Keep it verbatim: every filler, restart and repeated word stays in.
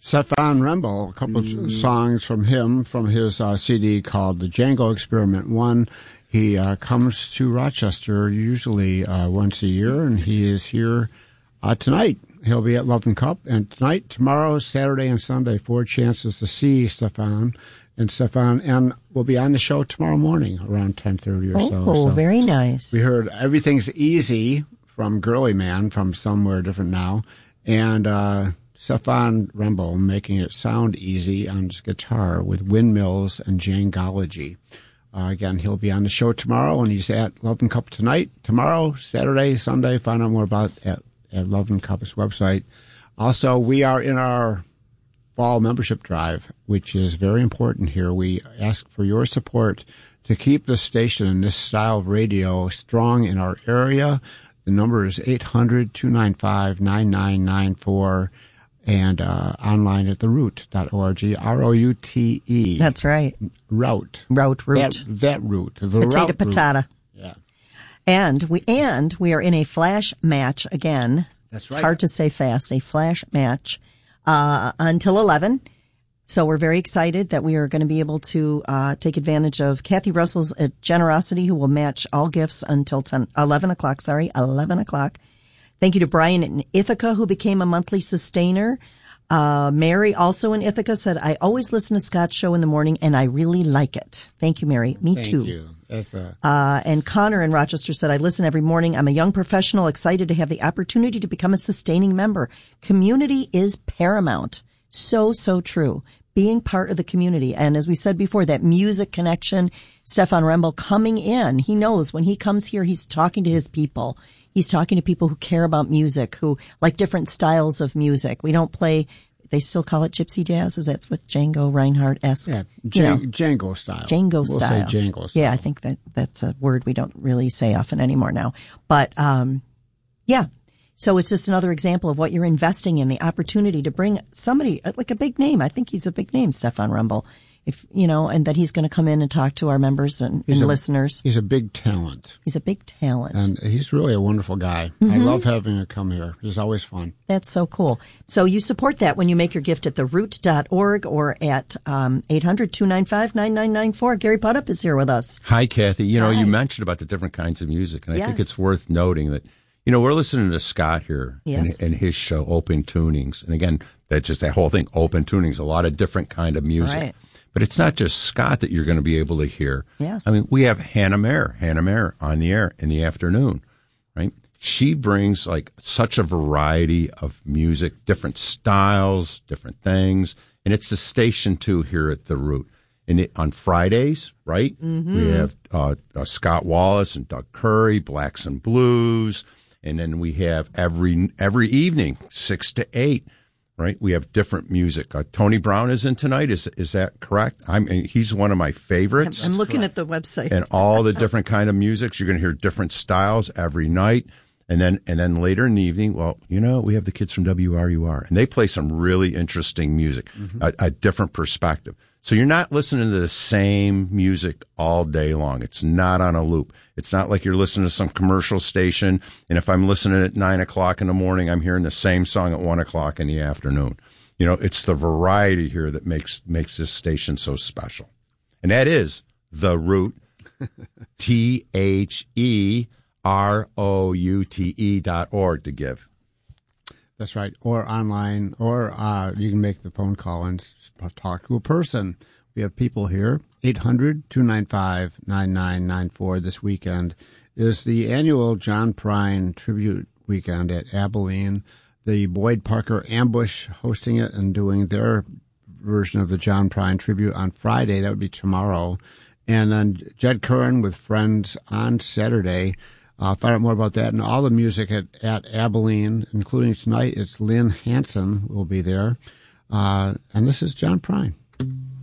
Stefan Rembel, a couple mm. of songs from him from his uh, C D called The Django Experiment. One, he uh, comes to Rochester usually uh, once a year, and he is here uh, tonight. He'll be at Love and Cup, and tonight, tomorrow, Saturday, and Sunday, four chances to see Stefan. And Stefan and we'll be on the show tomorrow morning around ten thirty or oh, so. Oh, so very nice. We heard Everything's Easy from Girly Man from Somewhere Different Now, and uh, Stefan Rembel making it sound easy on his guitar with Windmills and Jangology. Uh, again, he'll be on the show tomorrow, and he's at Love and Cup tonight. Tomorrow, Saturday, Sunday, find out more about it at, at Love and Cup's website. Also, we are in our fall membership drive, which is very important here. We ask for your support to keep the station and this style of radio strong in our area. The number is eight hundred, two nine five, nine nine nine four. And uh, online at the root dot org, R O U T E. That's right. Route. Route, route. That, that route. The Potato, route patata. Route. Yeah. And we and we are in a flash match again. That's it's right. It's hard to say fast. A flash match uh, until eleven. So we're very excited that we are going to be able to uh, take advantage of Kathy Russell's uh, generosity, who will match all gifts until ten, eleven o'clock. Sorry, eleven o'clock. Thank you to Brian in Ithaca, who became a monthly sustainer. Uh, Mary, also in Ithaca, said, I always listen to Scott's show in the morning, and I really like it. Thank you, Mary. Me Thank too. Thank you. That's a- uh, and Connor in Rochester said, I listen every morning. I'm a young professional, excited to have the opportunity to become a sustaining member. Community is paramount. So, so true. Being part of the community. And as we said before, that music connection, Stefan Rembel coming in, he knows when he comes here, he's talking to his people. He's talking to people who care about music, who like different styles of music. We don't play, they still call it gypsy jazz. Is that what Django Reinhardt-esque? Yeah, you know, Django style. Django we'll style. Say Django style. Yeah, I think that that's a word we don't really say often anymore now. But, um, yeah. So it's just another example of what you're investing in, the opportunity to bring somebody like a big name. I think he's a big name, Stefan Rembel. If, you know, and that he's going to come in and talk to our members and, and a, listeners. He's a big talent. He's a big talent. And he's really a wonderful guy. Mm-hmm. I love having him come here. He's always fun. That's so cool. So you support that when you make your gift at the root dot org or at um, eight hundred, two nine five, nine nine nine four. Gary Pudup is here with us. Hi, Kathy. You know, Hi. You mentioned about the different kinds of music, and I yes. think it's worth noting that, you know, we're listening to Scott here yes. and, and his show, Open Tunings. And again, that's just that whole thing, Open Tunings, a lot of different kind of music. Right. But it's not just Scott that you're going to be able to hear. Yes. I mean, we have Hannah Mayer, Hannah Mayer on the air in the afternoon, right? She brings like such a variety of music, different styles, different things. And it's the station too here at The Root. And it, on Fridays, right? Mm-hmm. We have uh, uh, Scott Wallace and Doug Curry, Blacks and Blues. And then we have every every evening, six to eight. Right, we have different music. Uh, Tony Brown is in tonight. Is is that correct? I'm. He's one of my favorites. I'm looking at the website. And all the different kind of musics. You're going to hear different styles every night, and then and then later in the evening. Well, you know, we have the kids from W R U R, and they play some really interesting music, mm-hmm. a, a different perspective. So you're not listening to the same music all day long. It's not on a loop. It's not like you're listening to some commercial station, and if I'm listening at nine o'clock in the morning, I'm hearing the same song at one o'clock in the afternoon. You know, it's the variety here that makes makes this station so special. And that is The Root, T H E R O U T E dot org to give. That's right. Or online, or uh, you can make the phone call and talk to a person. We have people here. eight hundred, two nine five, nine nine nine four. This weekend is the annual John Prine Tribute Weekend at Abilene. The Boyd Parker Ambush hosting it and doing their version of the John Prine Tribute on Friday. That would be tomorrow. And then Jed Curran with friends on Saturday. Uh, find out more about that and all the music at, at Abilene, including tonight. It's Lynn Hanson will be there. Uh, and this is John Prine.